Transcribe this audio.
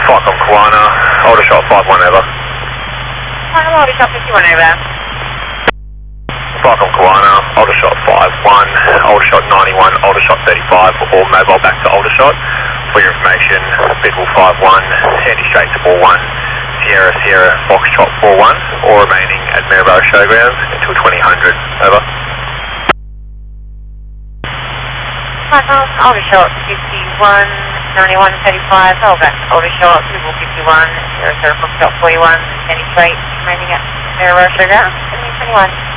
Falcon Kiwana, Aldershot 51 over. Aldershot 51 over. Falcon Kiwana, Aldershot 51, Aldershot 91, Aldershot 35, all mobile back to Aldershot. For your information, Bidwell 51, heading straight to ball 1, Sierra Sierra Foxtrot 41, all remaining at Maryborough Showgrounds until 2000, over. Aldershot 51, 91, 35, hold back to Aldershot, Bidwell 51, Sierra Sierra Foxtrot 41, heading straight, remaining at Maryborough Showgrounds, 2021.